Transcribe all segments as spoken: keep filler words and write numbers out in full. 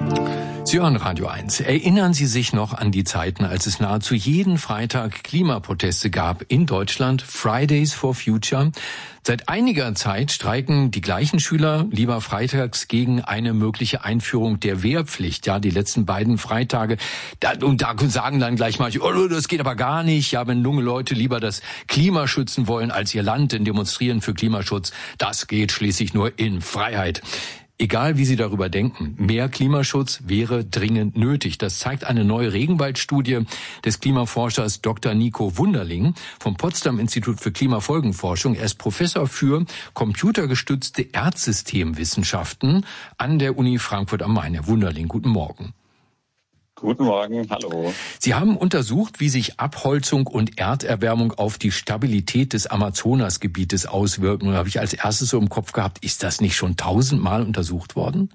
Sie hören Radio eins. Erinnern Sie sich noch an die Zeiten, als es nahezu jeden Freitag Klimaproteste gab in Deutschland? Fridays for Future. Seit einiger Zeit streiken die gleichen Schüler lieber freitags gegen eine mögliche Einführung der Wehrpflicht. Ja, die letzten beiden Freitage. Da, und da sagen dann gleich mal, oh, das geht aber gar nicht. Ja, wenn junge Leute lieber das Klima schützen wollen als ihr Land, denn demonstrieren für Klimaschutz, das geht schließlich nur in Freiheit. Egal wie Sie darüber denken, mehr Klimaschutz wäre dringend nötig. Das zeigt eine neue Regenwaldstudie des Klimaforschers Doktor Nico Wunderling vom Potsdam Institut für Klimafolgenforschung. Er ist Professor für computergestützte Erdsystemwissenschaften an der Uni Frankfurt am Main. Herr Wunderling, guten Morgen. Guten Morgen, hallo. Sie haben untersucht, wie sich Abholzung und Erderwärmung auf die Stabilität des Amazonasgebietes auswirken. Und da habe ich als erstes so im Kopf gehabt, ist das nicht schon tausendmal untersucht worden?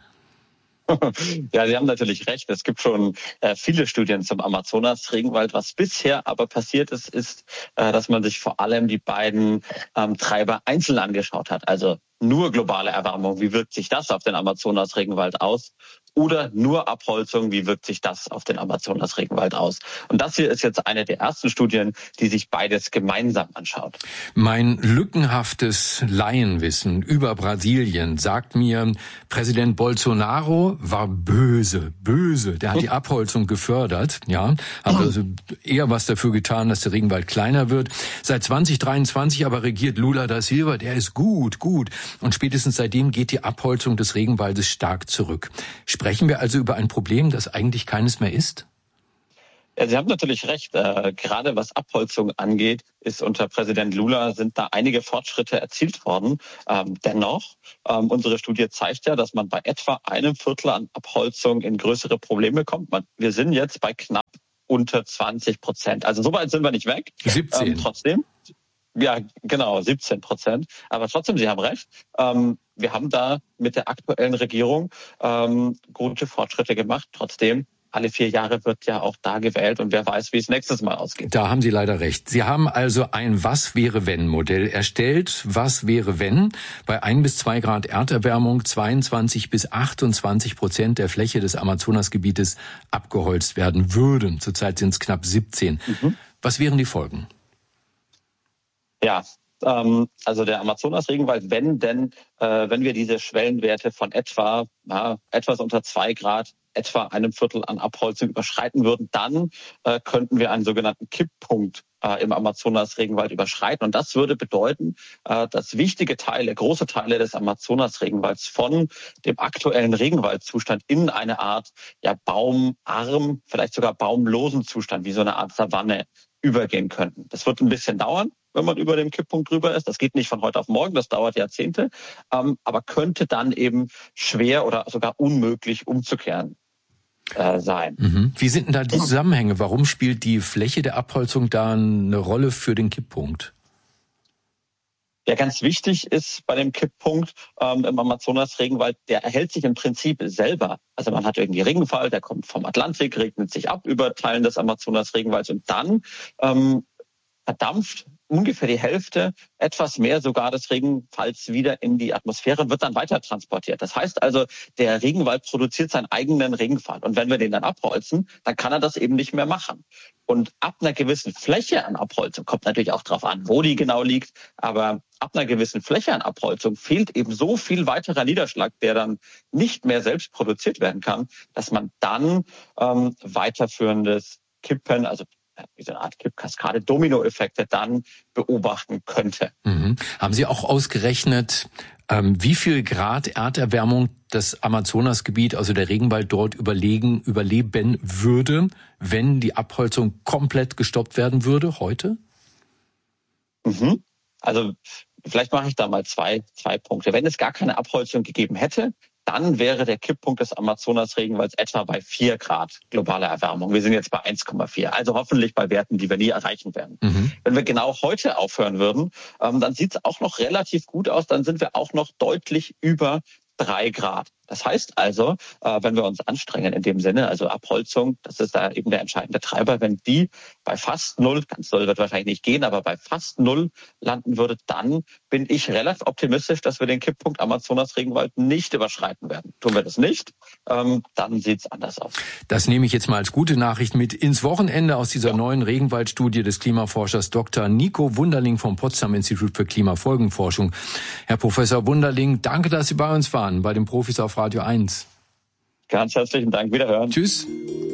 Ja, Sie haben natürlich recht. Es gibt schon äh, viele Studien zum Amazonas-Regenwald. Was bisher aber passiert ist, ist, äh, dass man sich vor allem die beiden ähm, Treiber einzeln angeschaut hat. Also nur globale Erwärmung, wie wirkt sich das auf den Amazonas-Regenwald aus? Oder nur Abholzung, wie wirkt sich das auf den Amazonas-Regenwald aus? Und das hier ist jetzt eine der ersten Studien, die sich beides gemeinsam anschaut. Mein lückenhaftes Laienwissen über Brasilien sagt mir, Präsident Bolsonaro war böse, böse. Der hat die Abholzung gefördert, ja, hat also eher was dafür getan, dass der Regenwald kleiner wird. Seit zwanzig dreiundzwanzig aber regiert Lula da Silva, der ist gut, gut. Und spätestens seitdem geht die Abholzung des Regenwaldes stark zurück. Sprechen wir also über ein Problem, das eigentlich keines mehr ist? Ja, Sie haben natürlich recht. Äh, gerade was Abholzung angeht, ist unter Präsident Lula sind da einige Fortschritte erzielt worden. Ähm, dennoch, ähm, unsere Studie zeigt ja, dass man bei etwa einem Viertel an Abholzung in größere Probleme kommt. Man, wir sind jetzt bei knapp unter zwanzig Prozent. Also so weit sind wir nicht weg. siebzehn. Ähm, trotzdem. Ja, genau, siebzehn Prozent. Aber trotzdem, Sie haben recht. Ähm, wir haben da mit der aktuellen Regierung ähm, gute Fortschritte gemacht. Trotzdem, alle vier Jahre wird ja auch da gewählt und wer weiß, wie es nächstes Mal ausgeht. Da haben Sie leider recht. Sie haben also ein Was-wäre-wenn-Modell erstellt. Was wäre, wenn bei ein bis zwei Grad Erderwärmung zweiundzwanzig bis achtundzwanzig Prozent der Fläche des Amazonasgebietes abgeholzt werden würden? Zurzeit sind es knapp siebzehn. Mhm. Was wären die Folgen? Ja, ähm, also der Amazonas-Regenwald, wenn denn, äh, wenn wir diese Schwellenwerte von etwa, ja, etwas unter zwei Grad, etwa einem Viertel an Abholzung überschreiten würden, dann äh, könnten wir einen sogenannten Kipppunkt äh, im Amazonas-Regenwald überschreiten. Und das würde bedeuten, äh, dass wichtige Teile, große Teile des Amazonas-Regenwalds von dem aktuellen Regenwaldzustand in eine Art ja baumarm, vielleicht sogar baumlosen Zustand, wie so eine Art Savanne, übergehen könnten. Das wird ein bisschen dauern, wenn man über dem Kipppunkt drüber ist. Das geht nicht von heute auf morgen, das dauert Jahrzehnte, ähm, aber könnte dann eben schwer oder sogar unmöglich umzukehren äh, sein. Mhm. Wie sind denn da die Zusammenhänge? Warum spielt die Fläche der Abholzung da eine Rolle für den Kipppunkt? Ja, ganz wichtig ist bei dem Kipppunkt ähm, im Amazonas-Regenwald, der erhält sich im Prinzip selber. Also man hat irgendwie Regenfall, der kommt vom Atlantik, regnet sich ab über Teilen des Amazonas-Regenwalds und dann ähm, verdampft ungefähr die Hälfte, etwas mehr sogar des Regenfalls wieder in die Atmosphäre und wird dann weiter transportiert. Das heißt also, der Regenwald produziert seinen eigenen Regenfall. Und wenn wir den dann abholzen, dann kann er das eben nicht mehr machen. Und ab einer gewissen Fläche an Abholzung, kommt natürlich auch darauf an, wo die genau liegt, aber ab einer gewissen Fläche an Abholzung fehlt eben so viel weiterer Niederschlag, der dann nicht mehr selbst produziert werden kann, dass man dann ähm, weiterführendes Kippen, also wie so eine Art Kippkaskade, Dominoeffekte dann beobachten könnte. Mhm. Haben Sie auch ausgerechnet, ähm, wie viel Grad Erderwärmung das Amazonasgebiet, also der Regenwald dort überlegen, überleben würde, wenn die Abholzung komplett gestoppt werden würde heute? Mhm. Also vielleicht mache ich da mal zwei, zwei Punkte. Wenn es gar keine Abholzung gegeben hätte, dann wäre der Kipppunkt des Amazonas-Regenwalds etwa bei vier Grad globale Erwärmung. Wir sind jetzt bei eins Komma vier, also hoffentlich bei Werten, die wir nie erreichen werden. Mhm. Wenn wir genau heute aufhören würden, ähm, dann sieht es auch noch relativ gut aus. Dann sind wir auch noch deutlich über drei Grad. Das heißt also, wenn wir uns anstrengen in dem Sinne, also Abholzung, das ist da eben der entscheidende Treiber, wenn die bei fast null, ganz null wird wahrscheinlich nicht gehen, aber bei fast null landen würde, dann bin ich relativ optimistisch, dass wir den Kipppunkt Amazonas-Regenwald nicht überschreiten werden. Tun wir das nicht, ähm, dann sieht's anders aus. Das nehme ich jetzt mal als gute Nachricht mit ins Wochenende aus dieser ja. neuen Regenwaldstudie des Klimaforschers Doktor Nico Wunderling vom Potsdam Institut für Klimafolgenforschung. Herr Professor Wunderling, danke, dass Sie bei uns waren, bei den Profis auf Radio eins. Ganz herzlichen Dank. Wiederhören. Tschüss.